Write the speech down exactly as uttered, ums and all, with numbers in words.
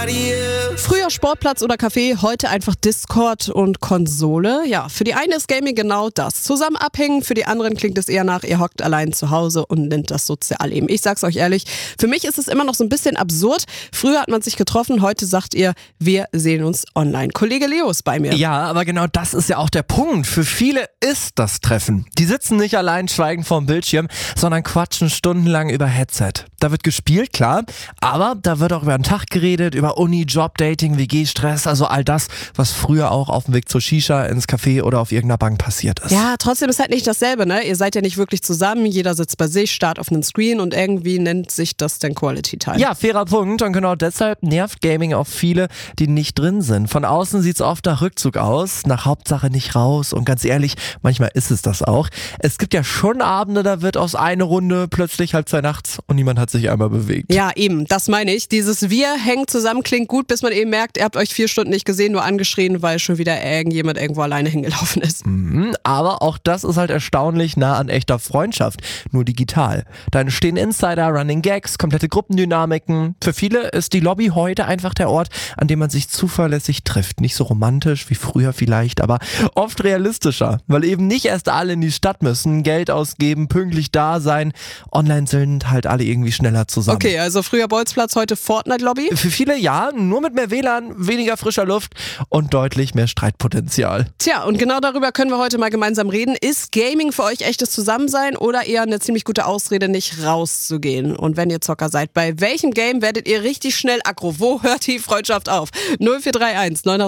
Früher Sportplatz oder Café, heute einfach Discord und Konsole. Ja, für die eine ist Gaming genau das. Zusammen abhängen, für die anderen klingt es eher nach, ihr hockt allein zu Hause und nennt das Sozialleben. Ich sag's euch ehrlich, für mich ist es immer noch so ein bisschen absurd. Früher hat man sich getroffen, heute sagt ihr, wir sehen uns online. Kollege Leo ist bei mir. Ja, aber genau das ist ja auch der Punkt. Für viele ist das Treffen. Die sitzen nicht allein schweigend vorm Bildschirm, sondern quatschen stundenlang über Headset. Da wird gespielt, klar, aber da wird auch über den Tag geredet, über Uni, Job, Dating, W G-Stress, also all das, was früher auch auf dem Weg zur Shisha, ins Café oder auf irgendeiner Bank passiert ist. Ja, trotzdem ist halt nicht dasselbe, ne? Ihr seid ja nicht wirklich zusammen, jeder sitzt bei sich, starrt auf einen Screen und irgendwie nennt sich das dann Quality Time. Ja, fairer Punkt, und genau deshalb nervt Gaming auch viele, die nicht drin sind. Von außen sieht's oft nach Rückzug aus, nach Hauptsache nicht raus, und ganz ehrlich, manchmal ist es das auch. Es gibt ja schon Abende, da wird aus einer Runde plötzlich halb zwei nachts und niemand hat sich einmal bewegt. Ja, eben, das meine ich. Dieses Wir hängen zusammen klingt gut, bis man eben merkt, ihr habt euch vier Stunden nicht gesehen, nur angeschrien, weil schon wieder irgendjemand irgendwo alleine hingelaufen ist. Mhm, aber auch das ist halt erstaunlich nah an echter Freundschaft, nur digital. Da entstehen Insider, Running Gags, komplette Gruppendynamiken. Für viele ist die Lobby heute einfach der Ort, an dem man sich zuverlässig trifft. Nicht so romantisch wie früher vielleicht, aber oft realistischer, weil eben nicht erst alle in die Stadt müssen, Geld ausgeben, pünktlich da sein. Online sind halt alle irgendwie schneller zusammen. Okay, also früher Bolzplatz, heute Fortnite-Lobby? Für viele ja, nur mit mehr W L A N, weniger frischer Luft und deutlich mehr Streitpotenzial. Tja, und genau darüber können wir heute mal gemeinsam reden. Ist Gaming für euch echtes Zusammensein oder eher eine ziemlich gute Ausrede, nicht rauszugehen? Und wenn ihr Zocker seid, bei welchem Game werdet ihr richtig schnell aggro? Wo hört die Freundschaft auf? null vier drei eins neun